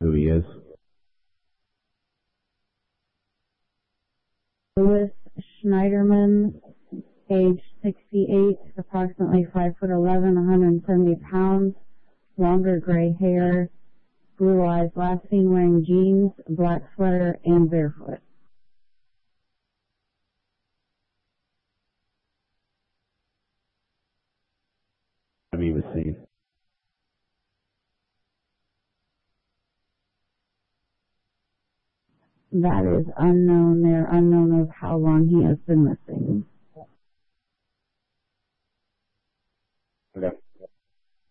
who he is. Louis Schneiderman, age 68, approximately 5'11", 170 pounds, longer gray hair, blue eyes, last seen wearing jeans, black sweater, and barefoot. He was seen. That is unknown. They're unknown of how long he has been missing.